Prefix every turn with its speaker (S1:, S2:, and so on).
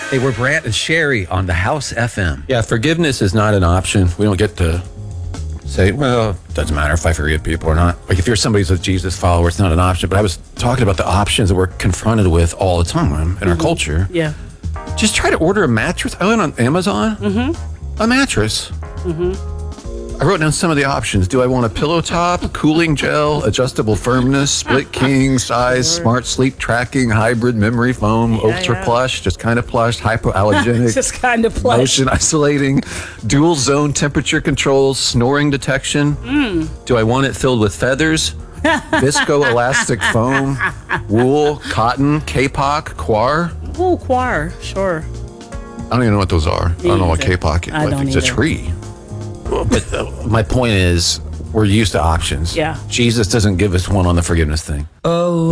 S1: Hey, we're Brant and Sherry on the House FM.
S2: Yeah, forgiveness is not an option. We don't get to say, well, it doesn't matter if I forgive people or not. Like if you're somebody who's a Jesus follower, it's not an option. But I was talking about the options that we're confronted with all the time in our culture.
S3: Yeah.
S2: Just try to order a mattress. I went on Amazon. A mattress. I wrote down some of the options. Do I want a pillow top, cooling gel, adjustable firmness, split king size, smart sleep tracking, hybrid memory foam, ultra plush, just kind of plush, hypoallergenic,
S3: Just kind of plush.
S2: motion isolating, dual zone temperature controls, snoring detection. Do I want it filled with feathers, viscoelastic foam, wool, cotton, K-Pop, Quar?
S3: Ooh, choir. Sure.
S2: I don't even know what those are. I don't know what
S3: either.
S2: K-Pop is.
S3: I don't
S2: It's a
S3: either.
S2: tree. But my point is, we're used to options.
S3: Yeah.
S2: Jesus doesn't give us one on the forgiveness thing.